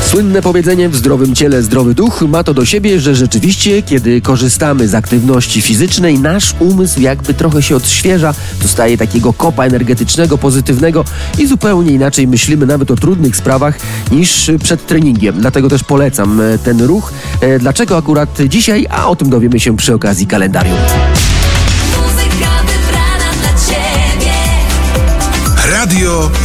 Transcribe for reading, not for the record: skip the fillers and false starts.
Słynne powiedzenie w zdrowym ciele zdrowy duch ma to do siebie, że rzeczywiście, kiedy korzystamy z aktywności fizycznej, nasz umysł jakby trochę się odświeża, dostaje takiego kopa energetycznego, pozytywnego i zupełnie inaczej myślimy nawet o trudnych sprawach niż przed treningiem. Dlatego też polecam ten ruch. Dlaczego akurat dzisiaj? A o tym dowiemy się przy okazji kalendarium. Radio